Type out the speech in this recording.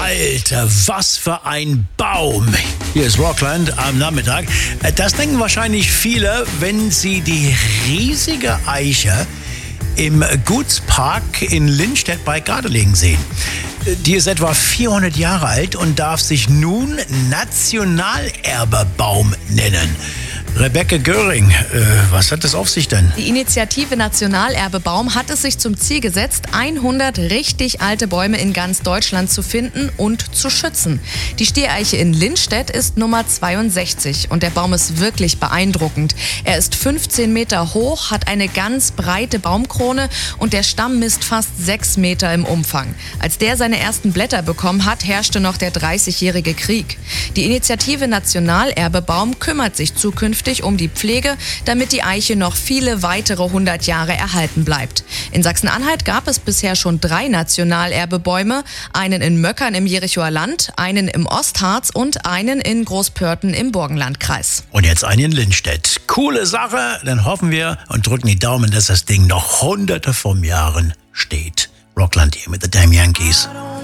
Alter, was für ein Baum. Hier ist Rockland am Nachmittag. Das denken wahrscheinlich viele, wenn sie die riesige Eiche im Gutspark in Lindstedt bei Gardelegen sehen. Die ist etwa 400 Jahre alt und darf sich nun Nationalerbebaum nennen. Rebecca Göring, was hat das auf sich denn? Die Initiative Nationalerbebaum hat es sich zum Ziel gesetzt, 100 richtig alte Bäume in ganz Deutschland zu finden und zu schützen. Die Stiereiche in Lindstedt ist Nummer 62 und der Baum ist wirklich beeindruckend. Er ist 15 Meter hoch, hat eine ganz breite Baumkrone und der Stamm misst fast 6 Meter im Umfang. Als der seine ersten Blätter bekommen hat, herrschte noch der 30-jährige Krieg. Die Initiative Nationalerbebaum kümmert sich zukünftig um die Pflege, damit die Eiche noch viele weitere 100 Jahre erhalten bleibt. In Sachsen-Anhalt gab es bisher schon 3 Nationalerbebäume, einen in Möckern im Jerichoer Land, einen im Ostharz und einen in Großpörten im Burgenlandkreis. Und jetzt einen in Lindstedt. Coole Sache, dann hoffen wir und drücken die Daumen, dass das Ding noch hunderte von Jahren steht. Rockland hier mit The Damn Yankees.